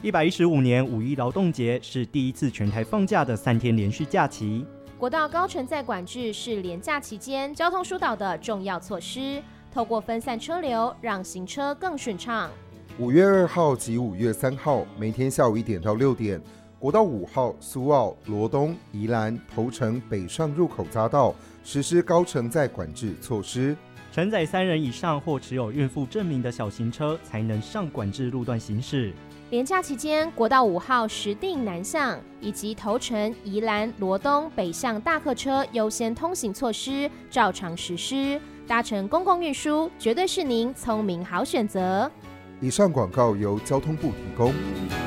115年5一劳动节是第一次全台放假的3天连续假期。 国道高承载管制是连假期间交通疏导的重要措施，透过分散车流，让行车更顺畅。 5月2号及5月3号每天下午1点到6点，国道5号苏澳、罗东、宜兰、头城北上入口匝道实施高承载管制措施。 承载3人以上或持有孕妇证明的小型车才能上管制路段行驶。 连假期间，国道5号石碇南向以及头城、宜兰、罗东北向大客车优先通行措施照常实施。搭乘公共运输绝对是您聪明好选择。 以上广告由交通部提供。